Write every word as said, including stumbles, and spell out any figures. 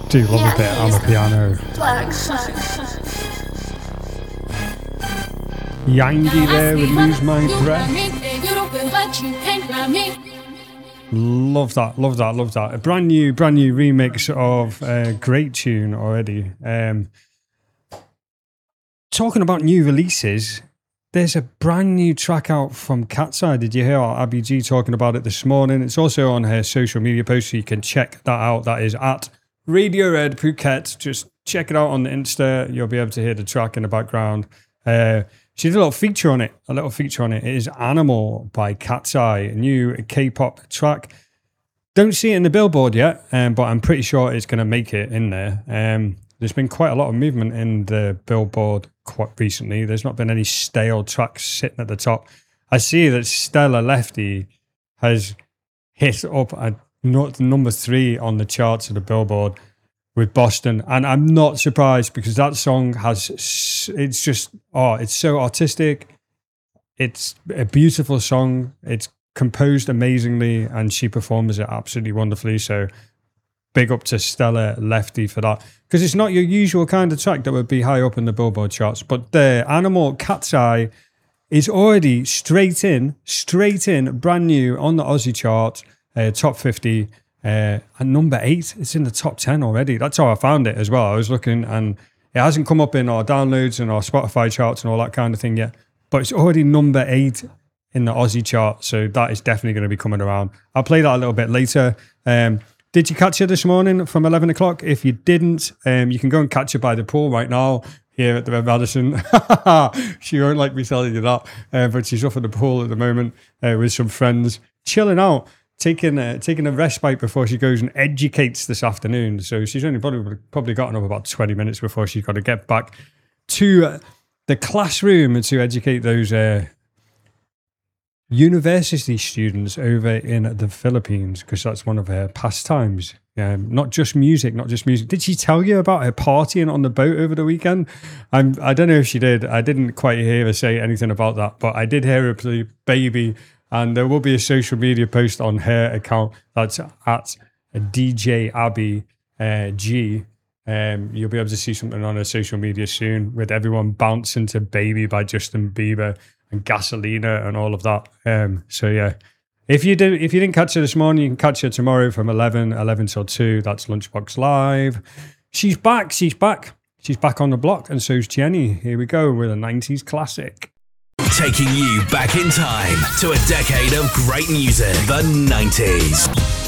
Do love yeah, a bit on the piano. Yangi there with Lose My Breath. Love that, love that, love that. A brand new, brand new remix of a great tune already. Um, talking about new releases, there's a brand new track out from Cat's Eye. Did you hear Abby G talking about it this morning? It's also on her social media post, so you can check that out. That is at Radio Red Phuket. Just check it out on the Insta. You'll be able to hear the track in the background. Uh, she did a little feature on it. A little feature on it. It is Animal by Cat's Eye, a new K-pop track. Don't see it in the Billboard yet, um, but I'm pretty sure it's going to make it in there. Um, there's been quite a lot of movement in the Billboard quite recently. There's not been any stale tracks sitting at the top. I see that Stella Lefty has hit up at number three on the charts of the Billboard with Boston, and I'm not surprised because that song has, it's just, oh, it's so artistic. It's a beautiful song. It's composed amazingly, and she performs it absolutely wonderfully. So big up to Stella Lefty for that, because it's not your usual kind of track that would be high up in the Billboard charts. But the Animal Cat's Eye is already straight in, straight in, brand new on the Aussie chart, uh, top fifty. Uh, and number eight, it's in the top ten already. That's how I found it as well. I was looking and it hasn't come up in our downloads and our Spotify charts and all that kind of thing yet, but it's already number eight in the Aussie chart. So that is definitely going to be coming around. I'll play that a little bit later. Um, did you catch her this morning from eleven o'clock? If you didn't, um, you can go and catch her by the pool right now here at the Red Radisson. She won't like me telling you that, uh, but she's off at the pool at the moment uh, with some friends, chilling out. Taking a, taking a respite before she goes and educates this afternoon. So she's only probably probably gotten up about twenty minutes before she's got to get back to uh, the classroom to educate those uh, university students over in the Philippines, because that's one of her pastimes. Um, not just music, not just music. Did she tell you about her partying on the boat over the weekend? I'm, I don't know if she did. I didn't quite hear her say anything about that, but I did hear her play Baby. And there will be a social media post on her account. That's at D J Abby uh, G. Um, you'll be able to see something on her social media soon with everyone bouncing to Baby by Justin Bieber and Gasolina and all of that. Um, so yeah, if you did, if you didn't catch her this morning, you can catch her tomorrow from eleven, eleven till two. That's Lunchbox Live. She's back. She's back. She's back on the block, and so's Jenny. Here we go with a nineties classic. Taking you back in time to a decade of great music, the nineties.